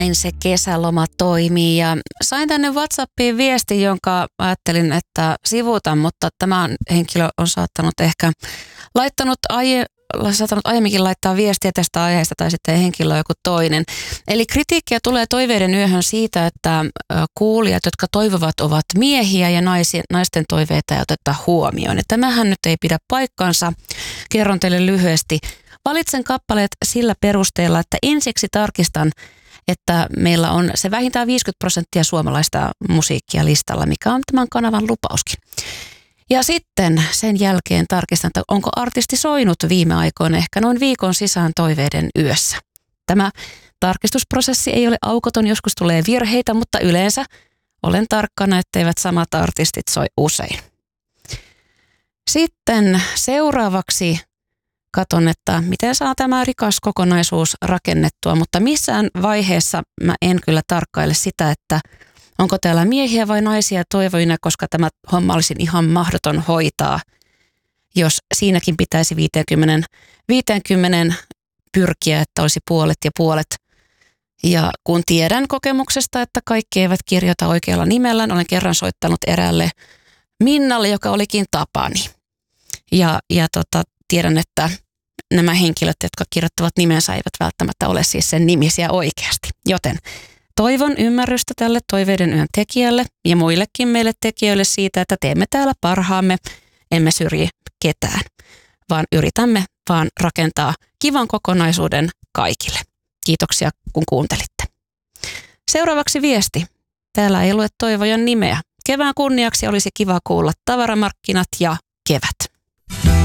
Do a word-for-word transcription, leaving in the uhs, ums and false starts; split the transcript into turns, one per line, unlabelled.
Näin se kesäloma toimii ja sain tänne WhatsAppiin viesti, jonka ajattelin, että sivuutan, mutta tämä henkilö on saattanut ehkä laittanut, aie, saattanut aiemminkin laittaa viestiä tästä aiheesta tai sitten henkilö on joku toinen. Eli kritiikkiä tulee toiveiden yöhön siitä, että kuulijat, jotka toivovat, ovat miehiä ja naisi, naisten toiveita ei oteta huomioon. Ja tämähän nyt ei pidä paikkansa. Kerron teille lyhyesti. Valitsen kappaleet sillä perusteella, että ensiksi tarkistan, että meillä on se vähintään viisikymmentä prosenttia suomalaista musiikkia listalla, mikä on tämän kanavan lupauskin. Ja sitten sen jälkeen tarkistan, että onko artisti soinut viime aikoina ehkä noin viikon sisään toiveiden yössä. Tämä tarkistusprosessi ei ole aukoton, joskus tulee virheitä, mutta yleensä olen tarkkana, etteivät samat artistit soi usein. Sitten seuraavaksi katon, että miten saa tämä rikas kokonaisuus rakennettua, mutta missään vaiheessa mä en kyllä tarkkaile sitä, että onko täällä miehiä vai naisia toivoina, koska tämä homma olisi ihan mahdoton hoitaa, jos siinäkin pitäisi viisikymmentä, viisikymmentä pyrkiä, että olisi puolet ja puolet. Ja kun tiedän kokemuksesta, että kaikki eivät kirjoita oikealla nimellä, olen kerran soittanut eräälle Minnalle, joka olikin Tapani. Ja, ja tota, tiedän, että nämä henkilöt, jotka kirjoittavat nimensä, eivät välttämättä ole siis sen nimisiä oikeasti. Joten toivon ymmärrystä tälle toiveiden yön tekijälle ja muillekin meille tekijöille siitä, että teemme täällä parhaamme, emme syrji ketään, vaan yritämme vaan rakentaa kivan kokonaisuuden kaikille. Kiitoksia, kun kuuntelitte. Seuraavaksi viesti. Täällä ei lue toivojan nimeä. Kevään kunniaksi olisi kiva kuulla Tavaramarkkinat ja Kevät.